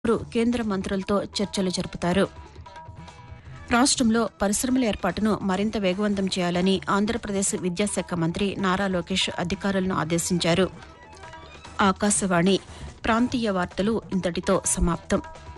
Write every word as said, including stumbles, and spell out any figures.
కేంద్ర మంత్రులతో చర్చలు జరుపుతారు. రాష్ట్రంలో పరిశ్రమల ఏర్పాటును మరింత వేగవంతం చేయాలని ఆంధ్రప్రదేశ్ విద్యాశాఖ మంత్రి నారా లోకేష్ అధికారులను ఆదేశించారు. ఆకాశవాణి ప్రాంతీయ వార్తలు ఇంతటితో సమాప్తం.